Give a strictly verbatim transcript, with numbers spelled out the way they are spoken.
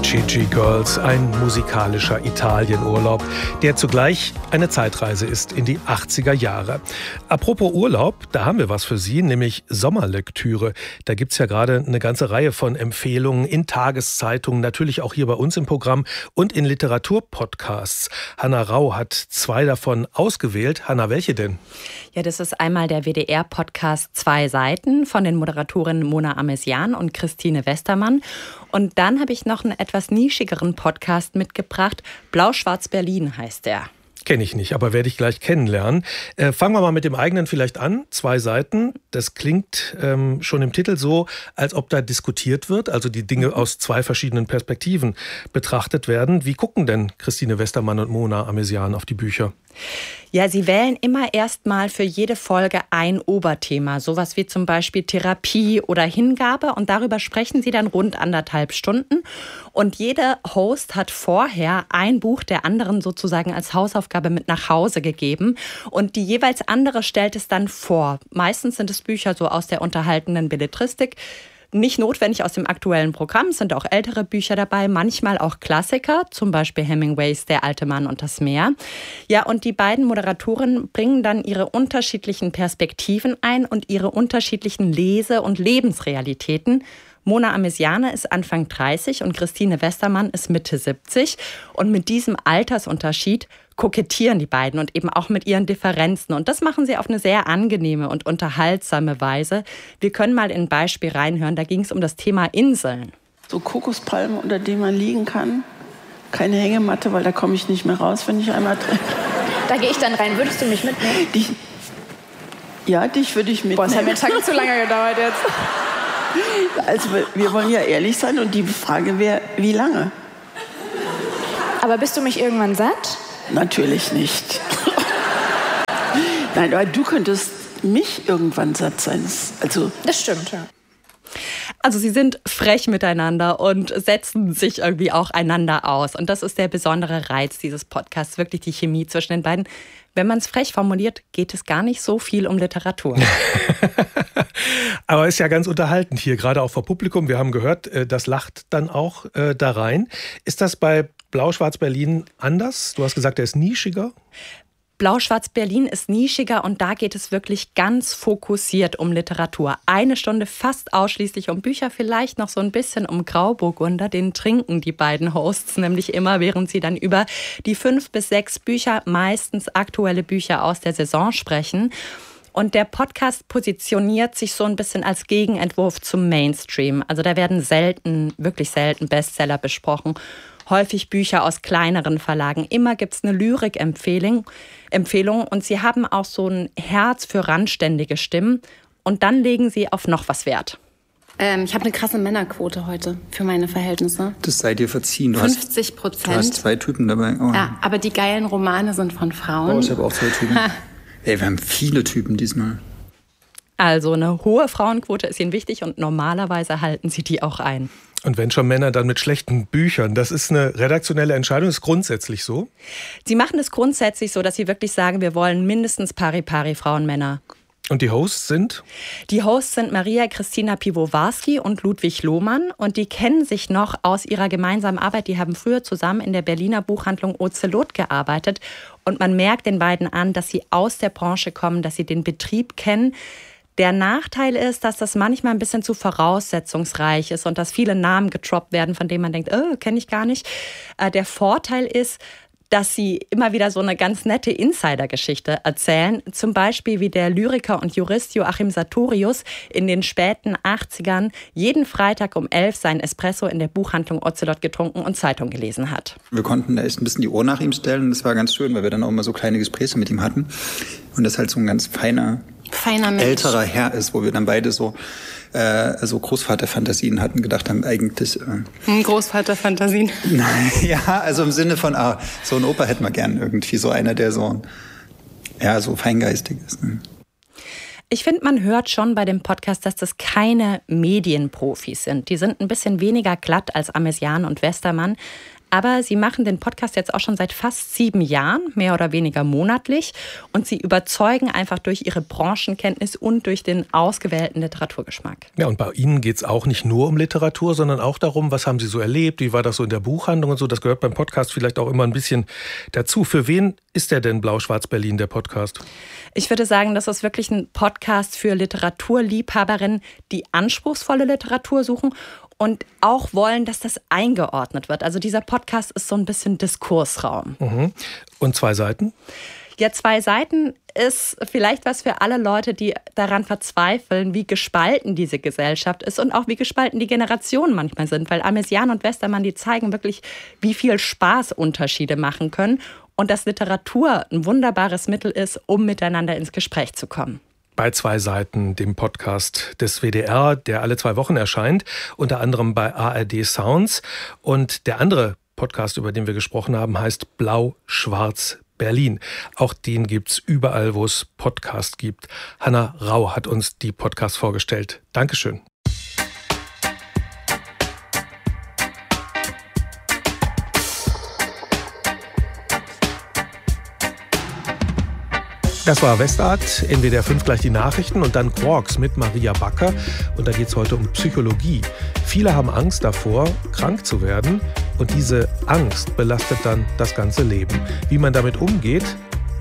Gigi Girls, ein musikalischer Italienurlaub, der zugleich eine Zeitreise ist in die achtziger Jahre. Apropos Urlaub, da haben wir was für Sie, nämlich Sommerlektüre. Da gibt's ja gerade eine ganze Reihe von Empfehlungen in Tageszeitungen, natürlich auch hier bei uns im Programm und in Literaturpodcasts. Hanna Rau hat zwei davon ausgewählt. Hanna, welche denn? Ja, das ist einmal der W D R-Podcast Zwei Seiten von den Moderatorinnen Mona Amesian und Christine Westermann. Und dann habe ich noch einen etwas nischigeren Podcast mitgebracht. Blau-Schwarz-Berlin heißt der. Kenne ich nicht, aber werde ich gleich kennenlernen. Äh, fangen wir mal mit dem eigenen vielleicht an. Zwei Seiten. Das klingt ähm, schon im Titel so, als ob da diskutiert wird, also die Dinge aus zwei verschiedenen Perspektiven betrachtet werden. Wie gucken denn Christine Westermann und Mona Amesian auf die Bücher? Ja, sie wählen immer erstmal für jede Folge ein Oberthema, sowas wie zum Beispiel Therapie oder Hingabe, und darüber sprechen sie dann rund anderthalb Stunden. Und jeder Host hat vorher ein Buch der anderen sozusagen als Hausaufgabe mit nach Hause gegeben und die jeweils andere stellt es dann vor. Meistens sind es Bücher so aus der unterhaltenden Belletristik. Nicht notwendig aus dem aktuellen Programm, sind auch ältere Bücher dabei, manchmal auch Klassiker, zum Beispiel Hemingways Der alte Mann und das Meer. Ja, und die beiden Moderatoren bringen dann ihre unterschiedlichen Perspektiven ein und ihre unterschiedlichen Lese- und Lebensrealitäten. Mona Amesiane ist Anfang dreißig und Christine Westermann ist Mitte siebzig. Und mit diesem Altersunterschied kokettieren die beiden und eben auch mit ihren Differenzen. Und das machen sie auf eine sehr angenehme und unterhaltsame Weise. Wir können mal in ein Beispiel reinhören. Da ging es um das Thema Inseln. So Kokospalmen, unter denen man liegen kann. Keine Hängematte, weil da komme ich nicht mehr raus, wenn ich einmal drin. Da gehe ich dann rein. Würdest du mich mitnehmen? Dich, ja, dich würde ich mitnehmen. Boah, das hat mir einen Tag zu lange gedauert jetzt. Also wir wollen ja ehrlich sein und die Frage wäre, wie lange? Aber bist du mich irgendwann satt? Natürlich nicht. Nein, aber du könntest mich irgendwann satt sein. Also das stimmt, ja. Also sie sind frech miteinander und setzen sich irgendwie auch einander aus. Und das ist der besondere Reiz dieses Podcasts, wirklich die Chemie zwischen den beiden. Wenn man es frech formuliert, geht es gar nicht so viel um Literatur. Aber ist ja ganz unterhaltend hier, gerade auch vor Publikum. Wir haben gehört, das lacht dann auch äh, da rein. Ist das bei Blau-Schwarz-Berlin anders? Du hast gesagt, der ist nischiger. Blau-Schwarz-Berlin ist nischiger und da geht es wirklich ganz fokussiert um Literatur. Eine Stunde fast ausschließlich um Bücher, vielleicht noch so ein bisschen um Grauburgunder. Den trinken die beiden Hosts nämlich immer, während sie dann über die fünf bis sechs Bücher, meistens aktuelle Bücher aus der Saison sprechen. Und der Podcast positioniert sich so ein bisschen als Gegenentwurf zum Mainstream. Also da werden selten, wirklich selten Bestseller besprochen. Häufig Bücher aus kleineren Verlagen. Immer gibt es eine Lyrik-Empfehlung. Empfehlung. Und sie haben auch so ein Herz für randständige Stimmen. Und dann legen sie auf noch was Wert. Ähm, ich habe eine krasse Männerquote heute für meine Verhältnisse. Das sei dir verziehen. Du fünfzig Prozent. Hast, du hast zwei Typen dabei. Oh. Ja, aber die geilen Romane sind von Frauen. Oh, ich habe auch zwei Typen. Ey, wir haben viele Typen diesmal. Also eine hohe Frauenquote ist ihnen wichtig und normalerweise halten sie die auch ein. Und wenn schon Männer, dann mit schlechten Büchern. Das ist eine redaktionelle Entscheidung, ist grundsätzlich so? Sie machen es grundsätzlich so, dass sie wirklich sagen, wir wollen mindestens pari-pari Frauen, Männer. Und die Hosts sind? Die Hosts sind Maria Christina Piwowarski und Ludwig Lohmann. Und die kennen sich noch aus ihrer gemeinsamen Arbeit. Die haben früher zusammen in der Berliner Buchhandlung Ozelot gearbeitet. Und man merkt den beiden an, dass sie aus der Branche kommen, dass sie den Betrieb kennen. Der Nachteil ist, dass das manchmal ein bisschen zu voraussetzungsreich ist und dass viele Namen getroppt werden, von denen man denkt, oh, kenne ich gar nicht. Der Vorteil ist, dass sie immer wieder so eine ganz nette Insider-Geschichte erzählen. Zum Beispiel, wie der Lyriker und Jurist Joachim Sartorius in den späten achtzigern jeden Freitag um elf sein Espresso in der Buchhandlung Ozelot getrunken und Zeitung gelesen hat. Wir konnten da echt ein bisschen die Ohren nach ihm stellen und das war ganz schön, weil wir dann auch immer so kleine Gespräche mit ihm hatten. Und das halt so ein ganz feiner, feiner Mensch. älterer Herr ist, wo wir dann beide so äh, so Großvaterfantasien hatten, gedacht haben, eigentlich... Äh, Großvaterfantasien? Nein, ja, also im Sinne von, ah, so ein Opa hätten wir gern irgendwie, so einer, der so, ja, so feingeistig ist. Ne? Ich finde, man hört schon bei dem Podcast, dass das keine Medienprofis sind. Die sind ein bisschen weniger glatt als Amesian und Westermann. Aber Sie machen den Podcast jetzt auch schon seit fast sieben Jahren, mehr oder weniger monatlich. Und Sie überzeugen einfach durch Ihre Branchenkenntnis und durch den ausgewählten Literaturgeschmack. Ja, und bei Ihnen geht es auch nicht nur um Literatur, sondern auch darum, was haben Sie so erlebt, wie war das so in der Buchhandlung und so. Das gehört beim Podcast vielleicht auch immer ein bisschen dazu. Für wen ist der denn Blau-Schwarz-Berlin, der Podcast? Ich würde sagen, das ist wirklich ein Podcast für Literaturliebhaberinnen, die anspruchsvolle Literatur suchen und auch wollen, dass das eingeordnet wird. Also dieser Podcast ist so ein bisschen Diskursraum. Mhm. Und zwei Seiten? Ja, zwei Seiten ist vielleicht was für alle Leute, die daran verzweifeln, wie gespalten diese Gesellschaft ist und auch wie gespalten die Generationen manchmal sind. Weil Amesian und Westermann, die zeigen wirklich, wie viel Spaß Unterschiede machen können und dass Literatur ein wunderbares Mittel ist, um miteinander ins Gespräch zu kommen. Bei zwei Seiten, dem Podcast des W D R, der alle zwei Wochen erscheint, unter anderem bei A R D Sounds. Und der andere Podcast, über den wir gesprochen haben, heißt Blau-Schwarz-Berlin. Auch den gibt's überall, wo es Podcast gibt. Hanna Rau hat uns die Podcasts vorgestellt. Dankeschön. Das war Westart, N W D R fünf gleich die Nachrichten und dann Quarks mit Maria Backer. Und da geht es heute um Psychologie. Viele haben Angst davor, krank zu werden. Und diese Angst belastet dann das ganze Leben. Wie man damit umgeht,